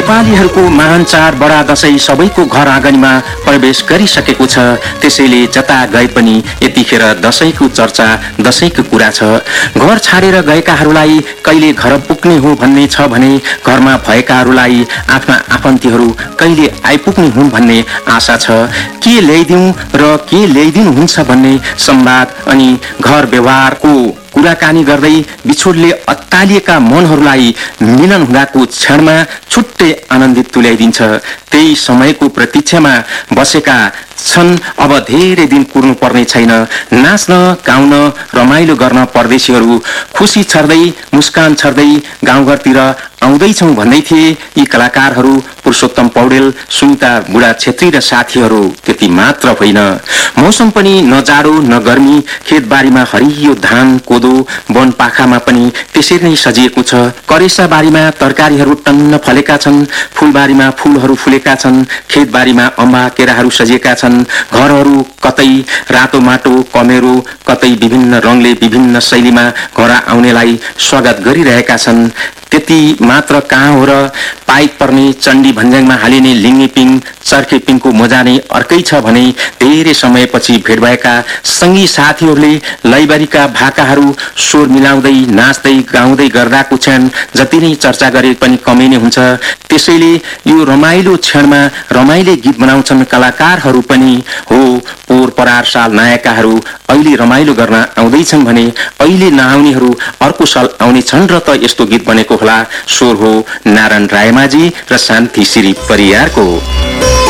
नेपालीहरूको महान चाड बडा दशैं सबैको घर आँगनमा प्रवेश गरिसकेको छ। त्यसैले जता गए पनि यतिखेर दशैंको चर्चा, दशैंको कुरा छ। घर छाडेर गएकाहरूलाई कहिले घर पुग्ने हो भन्ने छ भने घरमा भएकाहरूलाई आफ्ना आफन्तीहरू कहिले आइपुग्ने हुन् भन्ने आशा छ। के ल्याइदिउँ र के ल्याइदिनुहुन्छ भन्ने संवाद अनि घर व्यवहारको कुराकानी गर्दै बिछोडले अत्तालिएका मनहरूलाई मिलन हुँदाको क्षणमा छुट्टै आनन्दित तुल्याइदिन्छ। त्यही समयको प्रतीक्षामा बसेका छन्। अब धेरै दिन कुर्नु पर्ने छैन। नाच्न, गाउन, रमाइलो गर्न परदेशीहरू खुसी छर्दै, मुस्कान छर्दै गाउँघरतिर आउँदैछौँ भन्दै थिए यी कलाकारहरू पुरुषोत्तम पौडेल, सुनिता बुढा छेत्री र साथीहरू। त्यति मात्र होइन, मौसम पनि न जाडो न गर्मी। खेतबारीमा हरियो धान, कोदो, वन पाखामा पनि त्यसरी नै सजिएको छ। करेसा बारीमा तरकारीहरू टन्न फलेका छन्। फूलबारीमा फूलहरू फुलेका छन्। खेतबारीमा अम्बा, केराहरू सजिएका छन्। घरहरू कतै रातो माटो कमेरो, कतै विभिन्न रङले विभिन्न शैलीमा घर आउनेलाई स्वागत गरिरहेका छन्। त्यति मात्र कहाँ हो र, पाइक पर्ने चण्डी भन्ज्याङमा हालिने लिङ्गेपिङ, चर्खेपिङको मजा नै अर्कै छ भने धेरै समयपछि भेट भएका सँगी साथीहरूले लैबरीका भाकाहरू स्वर मिलाउँदै नाच्दै गाउँदै गर्दाको क्षण जति नै चर्चा गरे पनि कमै नै हुन्छ। त्यसैले यो रमाइलो क्षणमा रमाइलो गीत बनाउँछन् कलाकारहरू पनि हो। पोहोर परार साल नायकहरू अहिले रमाइलो गर्न आउँदैछन् भने अहिले नआउनेहरू अर्को साल आउनेछन् र त यस्तो गीत बनेको होला। स्वर हो नारायण रायमाझी र शान्ति श्री परियारको।